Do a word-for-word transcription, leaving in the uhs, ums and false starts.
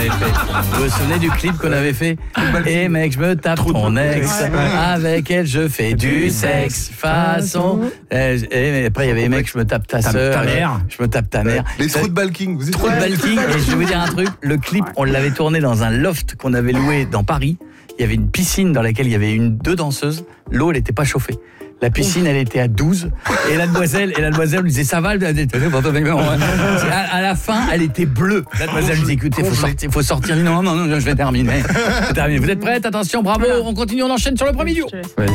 avait fait. Vous vous souvenez du clip qu'on avait fait? Et mec, je me tape ton ex. Avec elle, je fais du sexe. Façon. Et après, il y avait mec, je me tape ta sœur. Ta mère. Je me tape ta mère. Les trous de balking. Vous êtes Trou de balking. Et je vais vous dire un truc. Le clip, on l'avait tourné dans un loft qu'on avait loué dans Paris. Il y avait une piscine dans laquelle il y avait une, deux danseuses. L'eau, elle n'était pas chauffée. La piscine, elle était à douze. Et la demoiselle, et la demoiselle lui disait, ça va? Elle disait, à, à la fin, elle était bleue. La demoiselle lui disait, écoutez, il faut sortir, faut sortir. Non, non, non, je vais terminer. Je vais terminer. Vous êtes prêtes? Attention, bravo. On continue, on enchaîne sur le premier duo. Ouais.